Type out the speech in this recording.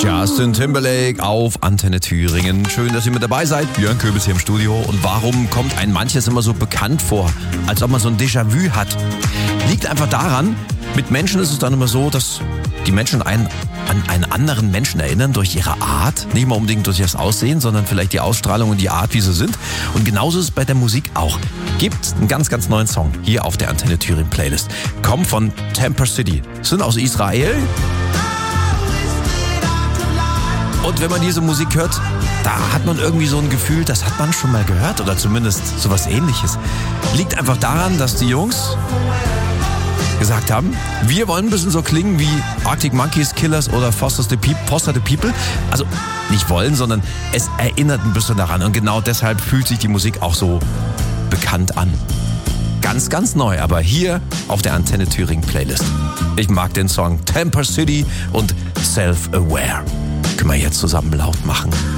Justin Timberlake auf Antenne Thüringen. Schön, dass ihr mit dabei seid. Björn Köbis hier im Studio. Und warum kommt ein manches immer so bekannt vor, als ob man so ein Déjà-vu hat? Liegt einfach daran, mit Menschen ist es dann immer so, dass die Menschen einen an einen anderen Menschen erinnern durch ihre Art. Nicht mal unbedingt durch das Aussehen, sondern vielleicht die Ausstrahlung und die Art, wie sie sind. Und genauso ist es bei der Musik auch. Gibt einen ganz, ganz neuen Song hier auf der Antenne Thüringen Playlist. Kommt von Temper City. Sind aus Israel. Und wenn man diese Musik hört, da hat man irgendwie so ein Gefühl, das hat man schon mal gehört oder zumindest sowas Ähnliches. Liegt einfach daran, dass die Jungs gesagt haben, wir wollen ein bisschen so klingen wie Arctic Monkeys, Killers oder Foster the People. Also nicht wollen, sondern es erinnert ein bisschen daran. Und genau deshalb fühlt sich die Musik auch so bekannt an. Ganz, ganz neu, aber hier auf der Antenne Thüringen Playlist. Ich mag den Song Temper City und Self-Aware. Können wir jetzt zusammen laut machen.